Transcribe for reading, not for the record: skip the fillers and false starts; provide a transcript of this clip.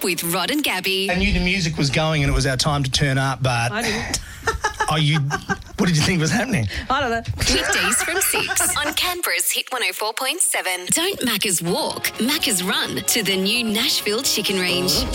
with Rod and Gabby. I knew the music was going and it was our time to turn up, but... I didn't. What did you think was happening? I don't know. Weekdays from 6 on Canberra's Hit 104.7. Don't Macca's walk, Macca's run to the new Nashville Chicken Range.